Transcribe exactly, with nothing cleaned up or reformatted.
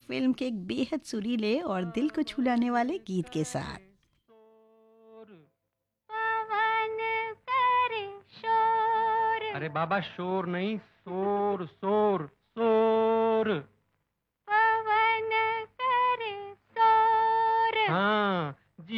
Film के एक बेहद सुरीले और दिल को छू लेने वाले गीत के साथ। पवन करे शोर। अरे बाबा शोर नहीं, शोर शोर शोर। पवन करे शोर। हाँ,